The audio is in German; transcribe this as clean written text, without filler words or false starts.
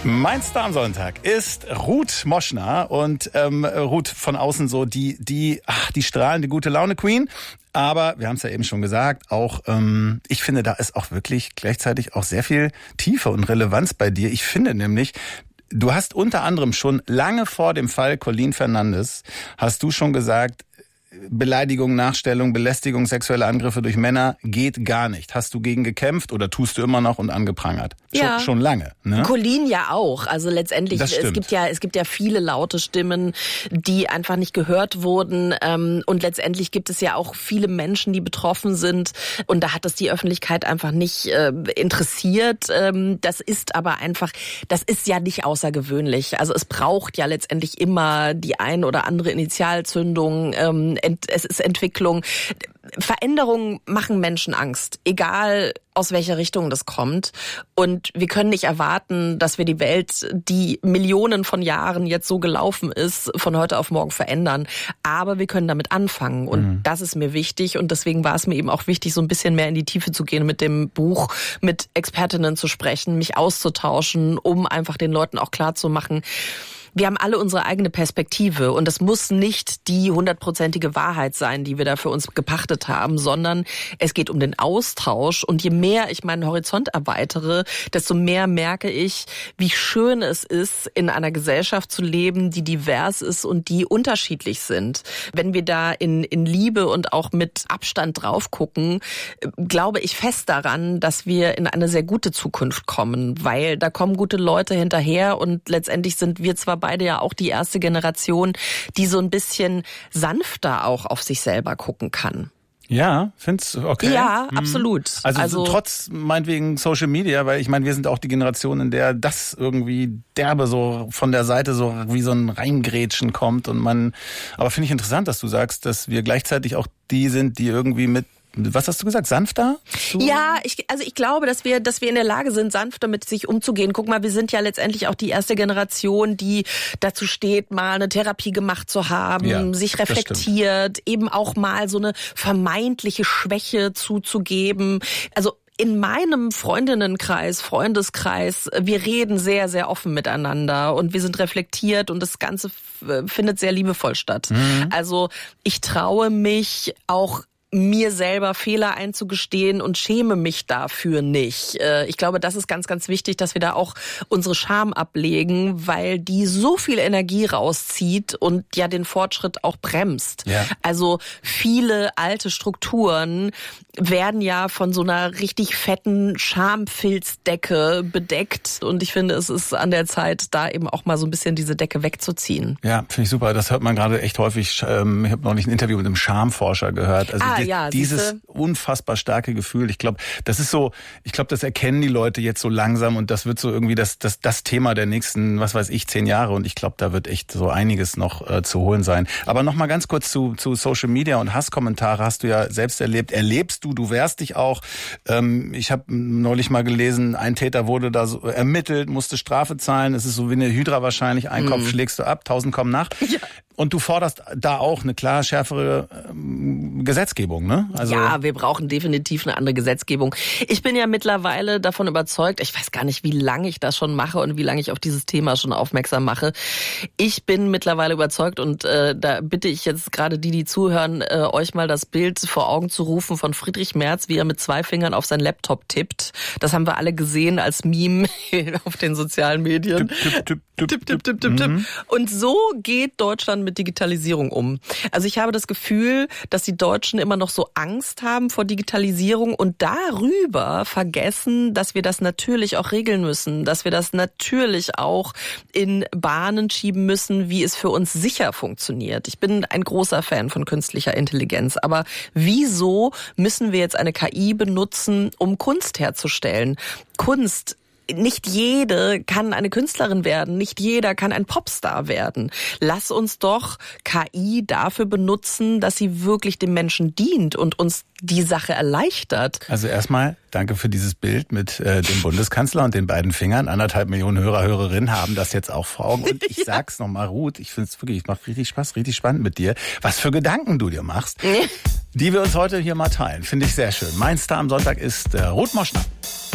Mein Star am Sonntag ist Ruth Moschner und Ruth von außen so die strahlende gute Laune Queen. Aber wir haben es ja eben schon gesagt, auch ich finde, da ist auch wirklich gleichzeitig auch sehr viel Tiefe und Relevanz bei dir. Ich finde nämlich, du hast unter anderem schon lange vor dem Fall Colleen Fernandes, hast du schon gesagt, Beleidigung, Nachstellung, Belästigung, sexuelle Angriffe durch Männer geht gar nicht. Hast du gegen gekämpft oder tust du immer noch und angeprangert? Ja. Schon lange, ne? Colleen ja auch. Also letztendlich, es gibt ja viele laute Stimmen, die einfach nicht gehört wurden. Und letztendlich gibt es ja auch viele Menschen, die betroffen sind. Und da hat es die Öffentlichkeit einfach nicht interessiert. Das ist ja nicht außergewöhnlich. Also es braucht ja letztendlich immer die ein oder andere Initialzündung. Es ist Entwicklung. Veränderungen machen Menschen Angst, egal aus welcher Richtung das kommt. Und wir können nicht erwarten, dass wir die Welt, die Millionen von Jahren jetzt so gelaufen ist, von heute auf morgen verändern. Aber wir können damit anfangen. Und das ist mir wichtig. Und deswegen war es mir eben auch wichtig, so ein bisschen mehr in die Tiefe zu gehen mit dem Buch, mit Expertinnen zu sprechen, mich auszutauschen, um einfach den Leuten auch klarzumachen, wir haben alle unsere eigene Perspektive und es muss nicht die 100%ige Wahrheit sein, die wir da für uns gepachtet haben, sondern es geht um den Austausch und je mehr ich meinen Horizont erweitere, desto mehr merke ich, wie schön es ist, in einer Gesellschaft zu leben, die divers ist und die unterschiedlich sind. Wenn wir da in Liebe und auch mit Abstand drauf gucken, glaube ich fest daran, dass wir in eine sehr gute Zukunft kommen, weil da kommen gute Leute hinterher und letztendlich sind wir zwar beide ja auch die erste Generation, die so ein bisschen sanfter auch auf sich selber gucken kann. Ja, find's okay. Ja, absolut. Also trotz meinetwegen Social Media, weil ich meine, wir sind auch die Generation, in der das irgendwie derbe so von der Seite so wie so ein Reingrätschen kommt aber finde ich interessant, dass du sagst, dass wir gleichzeitig auch die sind, die irgendwie was hast du gesagt? Sanfter? Ja, ich glaube, dass wir in der Lage sind, sanfter mit sich umzugehen. Guck mal, wir sind ja letztendlich auch die erste Generation, die dazu steht, mal eine Therapie gemacht zu haben, sich reflektiert, eben auch mal so eine vermeintliche Schwäche zuzugeben. Also in meinem Freundeskreis, wir reden sehr, sehr offen miteinander und wir sind reflektiert und das Ganze findet sehr liebevoll statt. Also ich traue mich auch mir selber Fehler einzugestehen und schäme mich dafür nicht. Ich glaube, das ist ganz, ganz wichtig, dass wir da auch unsere Scham ablegen, weil die so viel Energie rauszieht und ja den Fortschritt auch bremst. Ja. Also viele alte Strukturen werden ja von so einer richtig fetten Schamfilzdecke bedeckt und ich finde, es ist an der Zeit, da eben auch mal so ein bisschen diese Decke wegzuziehen. Ja, finde ich super. Das hört man gerade echt häufig. Ich habe neulich ein Interview mit einem Schamforscher gehört. Also dieses unfassbar starke Gefühl. Ich glaube, das erkennen die Leute jetzt so langsam und das wird so irgendwie das Thema der nächsten, 10 Jahre und ich glaube, da wird echt so einiges noch zu holen sein. Aber noch mal ganz kurz zu Social Media und Hasskommentare hast du ja selbst erlebt. Erlebst du wehrst dich auch. Ich habe neulich mal gelesen, ein Täter wurde da so ermittelt, musste Strafe zahlen. Es ist so wie eine Hydra wahrscheinlich. Einen Kopf schlägst du ab, 1000 kommen nach. Ja. Und du forderst da auch eine klar schärfere Gesetzgebung, ne? Also ja, wir brauchen definitiv eine andere Gesetzgebung. Ich bin ja mittlerweile davon überzeugt, ich weiß gar nicht, wie lange ich das schon mache und wie lange ich auf dieses Thema schon aufmerksam mache. Ich bin mittlerweile überzeugt und da bitte ich jetzt gerade die zuhören, euch mal das Bild vor Augen zu rufen von Friedrich Merz, wie er mit 2 Fingern auf sein Laptop tippt. Das haben wir alle gesehen als Meme auf den sozialen Medien. Tipp. Und so geht Deutschland mit Digitalisierung um. Also ich habe das Gefühl, dass die Deutschen immer noch so Angst haben vor Digitalisierung und darüber vergessen, dass wir das natürlich auch regeln müssen, dass wir das natürlich auch in Bahnen schieben müssen, wie es für uns sicher funktioniert. Ich bin ein großer Fan von künstlicher Intelligenz, aber wieso müssen wir jetzt eine KI benutzen, um Kunst herzustellen? Kunst, nicht jede kann eine Künstlerin werden, nicht jeder kann ein Popstar werden. Lass uns doch KI dafür benutzen, dass sie wirklich dem Menschen dient und uns die Sache erleichtert. Also erstmal danke für dieses Bild mit dem Bundeskanzler und den beiden Fingern. 1,5 Millionen Hörerinnen haben das jetzt auch vor Augen. Und ich sag's nochmal, Ruth, ich finde es wirklich, es macht richtig Spaß, richtig spannend mit dir. Was für Gedanken du dir machst, die wir uns heute hier mal teilen. Finde ich sehr schön. Mein Star am Sonntag ist Ruth Moschner.